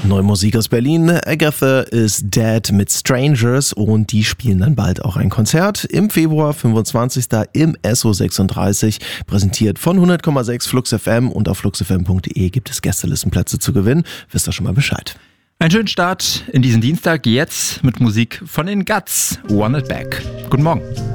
Neue Musik aus Berlin. Agatha is Dead mit Strangers und die spielen dann bald auch ein Konzert im Februar 25. im SO36, präsentiert von 100,6 Flux FM und auf fluxfm.de gibt es Gästelistenplätze zu gewinnen. Wisst ihr schon mal Bescheid. Einen schönen Start in diesen Dienstag, jetzt mit Musik von den Guts, Run It Back. Guten Morgen.